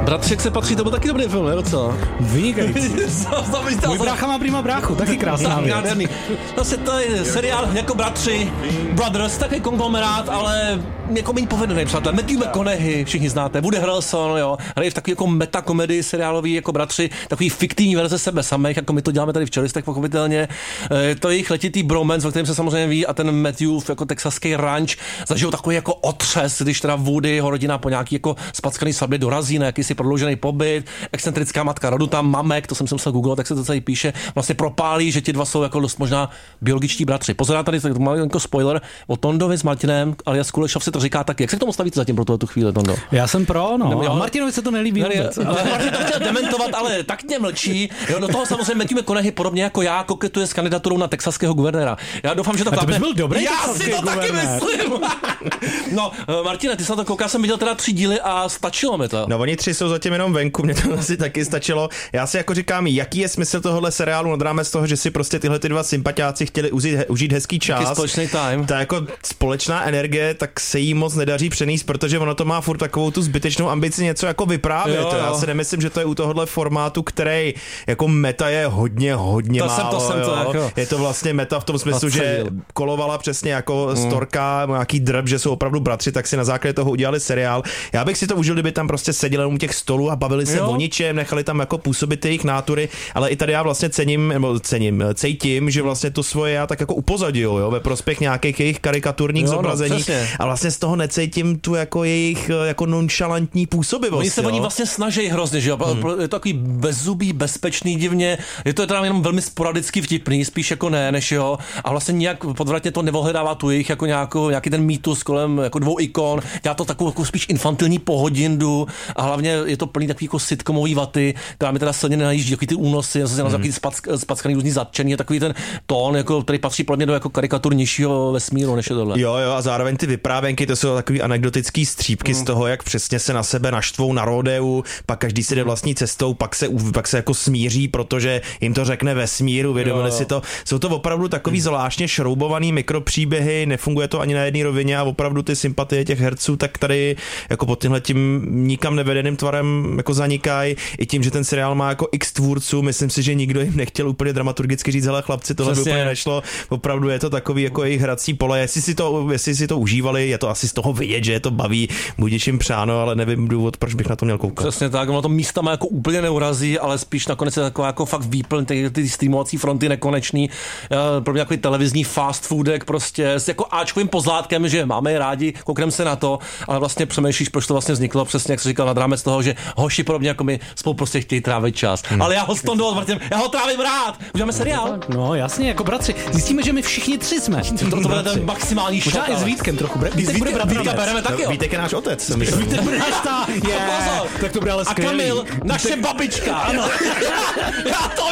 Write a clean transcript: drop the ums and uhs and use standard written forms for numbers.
Bratřek se patří, to byl taky dobrý film, ne? Co? Vynikající. Můj brácha má prima bráchu, taky krásná věc. Nádherný. Zase to je seriál jako Bratři, Brothers, takový konglomerát, ale jako méně povedený, přátelé. Matthew McConaughey, všichni znáte, Woody Harrelson, jo, hraje v takový jako metakomedii seriálový jako Bratři, takový fiktivní verze sebe samých, jako my to děláme tady v Čelistech pochopitelně. To je jejich letitý bromance, o kterém se samozřejmě ví, a ten Matthew jako texaský ranch zažil takový jako otřes, když teda Woody, jeho rodina po nějaký jako spackaný svatbě dorazí na jakýsi prodloužený pobyt, excentrická matka rodu tam Mamek, to jsem si musel googlovat, tak se to tady píše, vlastně propálí, že ti dva jsou jako dost možná biologičtí bratři. Pozor, tady tak malý jako spoiler o Tondovi s Martinem, alias Kulešov si to říká taky. Jak se k tomu stavíte zatím pro tu chvíli, Tondo? Já jsem pro, no. A Martinovi se to nelíbí vůbec. Martin to chtěl dementovat, ale taktně mlčí. Jo, do toho samozřejmě Matthew McConaughey podobně jako já koketuje s kandidaturou na texaského guvernéra. Já doufám, že to klapne. To bys byl dobrý. Já si to taky myslím. No, Martine, ty jsi na to koukal, jsem viděl teda 3 díly a stačilo mi to. No, oni 3 jsou zatím jenom venku, mě to asi taky stačilo. Já si jako říkám, jaký je smysl tohohle seriálu nad rámec toho, že si prostě tyhle ty dva sympatiáci chtěli užít hezký čas. Společný time. Ta jako společná energie, tak se jí moc nedaří přenést, protože ono to má furt takovou tu zbytečnou ambici něco jako vyprávět. Jo. Já si nemyslím, že to je u tohohle formátu, který jako meta je hodně málo. Jako. Je to vlastně meta v tom smyslu, že kolovala přesně jako Storka, nějaký drb, že jsou opravdu bratři, tak si na základě toho udělali seriál. Já bych si to užil, kdyby tam prostě seděli u těch stolů a bavili se o ničem, nechali tam jako působit jejich nátury, ale i tady já vlastně cítím, že vlastně to svoje já tak jako upozadil, jo, ve prospěch nějakých jejich karikaturních zobrazení a vlastně z toho necítím tu jako jejich jako nonchalantní působivost. Oni vlastně snaží hrozně, že jo, je to takový bezzubý, bezpečný divně, je to teda jenom velmi sporadicky vtipný, spíš jako ne, než jo, a vlastně nějak podvratně to neohledává tu jejich jako nějaký ten mýtus kolem jako 2 ikon, dělá to takovou jako spíš infantilní pohodindu a hlavně je to plný takový jako sitcomový vaty, která mi teda silně nenajíždí, takový ty únosy, takový spackaný různý zatčení, takový ten tón, jako, který patří podle mě do jako karikatur nižšího vesmíru, než je tohle. Jo, a zároveň ty vyprávěnky, to jsou takový anekdotický střípky z toho, jak přesně se na sebe naštvou na rodeu, pak každý si jde vlastní cestou, pak se jako smíří, protože jim to řekne vesmíru, vědomili si to. Jsou to opravdu takový zvláštně šroubovaný mikropříběhy, nefunguje to ani na jedné rovině a opravdu ty sympatie těch herců tak tady jako pod tímhle tím nikam nevedeným tvarem jako zanikají. I tím, že ten seriál má jako x tvůrců, myslím si, že nikdo jim nechtěl úplně dramaturgicky říct, hele chlapci, tohle by úplně nešlo. Opravdu je to takový jako jejich hrací pole. Jestli si to užívali, je to asi z toho vidět, že je to baví, budiš jim přáno, ale nevím důvod, proč bych na to měl koukat. Přesně tak, ono to místama jako úplně neurazí, ale spíš nakonec je taková jako fakt výplň ty streamovací fronty nekonečný. Pro mě takový televizní fast foodek prostě s jako áčkovým pozlátkem, že máme je rádi, koukneme se na to, ale vlastně přemýšlíš, proč to vlastně vzniklo, přesně jak jsi říkal, nad rámec toho, že hoši podobně jako my spolu prostě chtějí trávit čas. Ale já ho s Tondou Martinem, já ho trávím rád. Uděláme seriál. No jasně, jako bratři. Zjistíme, že my všichni 3 jsme. To bude ten maximální šok. Možná i s Vítkem trochu. Vítka bereme taky. Vítek je náš otec. Vítek bude náš tak to bude ale skvělý. A Kamil, naše babička. Ano. Já to